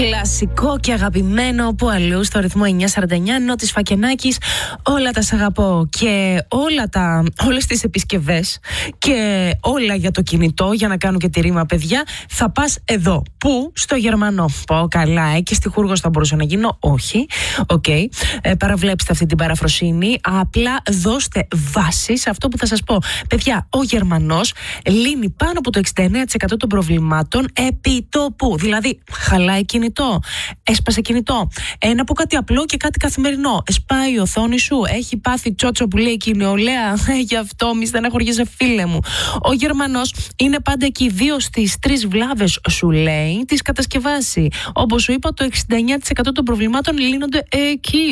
Κλασικό και αγαπημένο που αλλού στο ρυθμό 949, Νότης Φακενάκης, όλα τα σ' αγαπώ και όλες τις επισκευές και όλα για το κινητό, για να κάνω και τη ρήμα, παιδιά, θα πας εδώ. Πού? Στο Γερμανό. Πω καλά, και στη Χούργος θα μπορούσα να γίνω. Όχι. Οκ. Παραβλέψτε αυτή την παραφροσύνη. Απλά δώστε βάση σε αυτό που θα σας πω. Παιδιά, ο Γερμανός λύνει πάνω από το 69% των προβλημάτων επί τόπου. Δηλαδή, χαλάει κινητό, έσπασε κινητό, να πω κάτι απλό και κάτι καθημερινό. Σπάει η οθόνη σου, έχει πάθει τσότσο που λέει και η νεολαία, γι' αυτό μη στεναχωριέσαι, φίλε μου. Ο Γερμανός είναι πάντα εκεί, 2 στις 3 βλάβες σου λέει, τις κατασκευάσει. Όπως σου είπα, το 69% των προβλημάτων λύνονται εκεί.